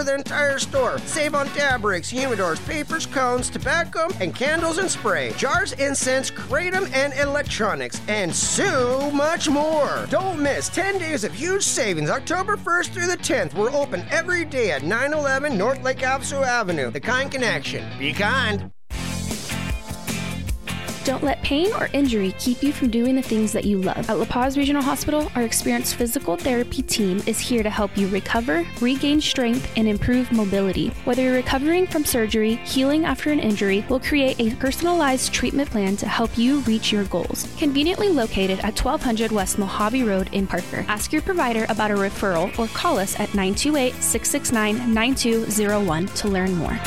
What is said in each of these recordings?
the entire store. Save on dab rakes, humidors, papers, cones, tobacco, and candles and spray. Jars, incense, kratom, and electronics, and so much more. Don't miss 10 days of huge savings October 1st through the 10th. We're open every day at 911 North Lake Havasu Avenue. The Kind Connection. Be kind. Don't let pain or injury keep you from doing the things that you love. At La Paz Regional Hospital, our experienced physical therapy team is here to help you recover, regain strength, and improve mobility. Whether you're recovering from surgery, healing after an injury, we'll create a personalized treatment plan to help you reach your goals. Conveniently located at 1200 West Mojave Road in Parker. Ask your provider about a referral or call us at 928-669-9201 to learn more.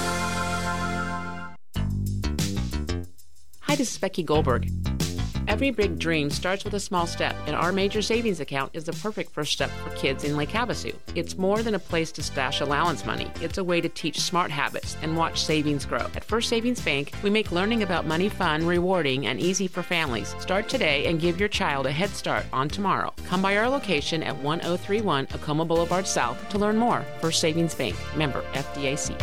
Hi, this is Becky Goldberg. Every big dream starts with a small step, and our major savings account is the perfect first step for kids in Lake Havasu. It's more than a place to stash allowance money. It's a way to teach smart habits and watch savings grow. At First Savings Bank, we make learning about money fun, rewarding, and easy for families. Start today and give your child a head start on tomorrow. Come by our location at 1031 Acoma Boulevard South to learn more. First Savings Bank, member FDIC.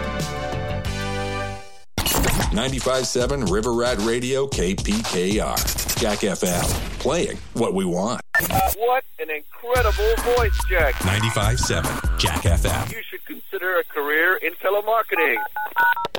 95.7 River Rat Radio KPKR. Jack FM. Playing what we want. What an incredible voice, Jack. 95.7 Jack FM. You should consider a career in telemarketing.